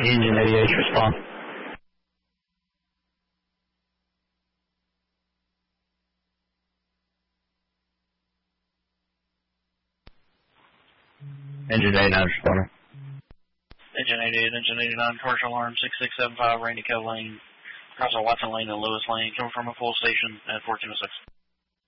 Engine 88, respond. Engine 89, responding. Engine 88, Engine 89, commercial alarm 6675, Randy Cove Lane, cross Watson Lane and Lewis Lane, coming from a full station at 1406.